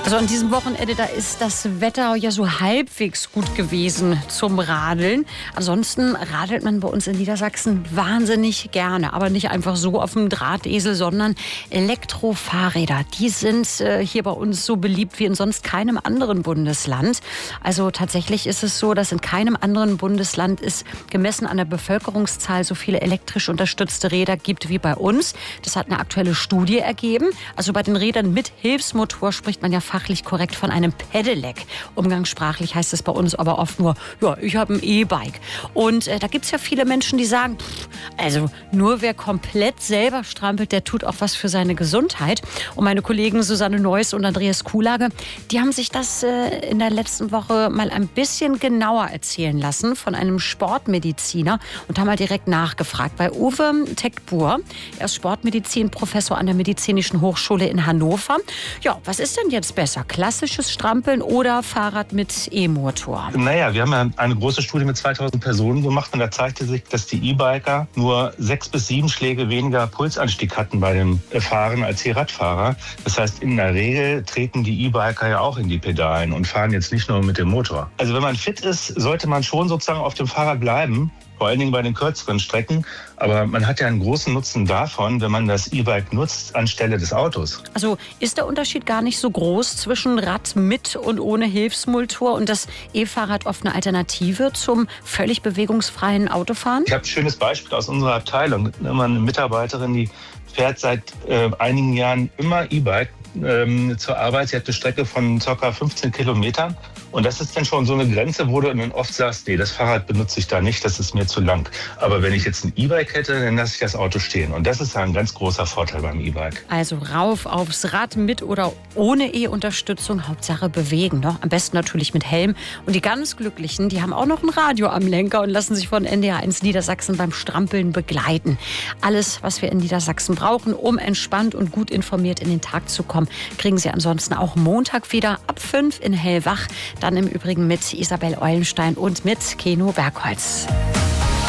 Also an diesem Wochenende, da ist das Wetter ja so halbwegs gut gewesen zum Radeln. Ansonsten radelt man bei uns in Niedersachsen wahnsinnig gerne. Aber nicht einfach so auf dem Drahtesel, sondern Elektrofahrräder. Die sind hier bei uns so beliebt wie in sonst keinem anderen Bundesland. Also tatsächlich ist es so, dass in keinem anderen Bundesland es gemessen an der Bevölkerungszahl so viele elektrisch unterstützte Räder gibt wie bei uns. Das hat eine aktuelle Studie ergeben. Also bei den Rädern mit Hilfsmotor spricht man ja fachlich korrekt von einem Pedelec. Umgangssprachlich heißt es bei uns aber oft nur, ja, ich habe ein E-Bike. Und da gibt es ja viele Menschen, die sagen, also nur wer komplett selber strampelt, der tut auch was für seine Gesundheit. Und meine Kollegen Susanne Neuss und Andreas Kuhlage, die haben sich das in der letzten Woche mal ein bisschen genauer erzählen lassen von einem Sportmediziner und haben mal direkt nachgefragt bei Uwe Tekbur. Er ist Sportmedizinprofessor an der Medizinischen Hochschule in Hannover. Ja, was ist denn jetzt besser? Klassisches Strampeln oder Fahrrad mit E-Motor? Naja, wir haben ja eine große Studie mit 2000 Personen gemacht und da zeigte sich, dass die E-Biker nur 6 bis 7 Schläge weniger Pulsanstieg hatten bei dem Fahren als die Radfahrer. Das heißt, in der Regel treten die E-Biker ja auch in die Pedalen und fahren jetzt nicht nur mit dem Motor. Also wenn man fit ist, sollte man schon sozusagen auf dem Fahrrad bleiben. Vor allen Dingen bei den kürzeren Strecken. Aber man hat ja einen großen Nutzen davon, wenn man das E-Bike nutzt anstelle des Autos. Also ist der Unterschied gar nicht so groß zwischen Rad mit und ohne Hilfsmotor und das E-Fahrrad oft eine Alternative zum völlig bewegungsfreien Autofahren? Ich habe ein schönes Beispiel aus unserer Abteilung. Immer eine Mitarbeiterin, die fährt seit einigen Jahren immer E-Bike zur Arbeit. Sie hat eine Strecke von ca. 15 Kilometern. Und das ist dann schon so eine Grenze, wo du dann oft sagst, nee, das Fahrrad benutze ich da nicht, das ist mir zu lang. Aber wenn ich jetzt ein E-Bike hätte, dann lasse ich das Auto stehen. Und das ist ja ein ganz großer Vorteil beim E-Bike. Also rauf aufs Rad mit oder ohne E-Unterstützung, Hauptsache bewegen. Ne? Am besten natürlich mit Helm. Und die ganz Glücklichen, die haben auch noch ein Radio am Lenker und lassen sich von NDR1 Niedersachsen beim Strampeln begleiten. Alles, was wir in Niedersachsen brauchen, um entspannt und gut informiert in den Tag zu kommen, kriegen Sie ansonsten auch Montag wieder ab 5 in Hellwach. Dann im Übrigen mit Isabel Eulenstein und mit Keno Bergholz.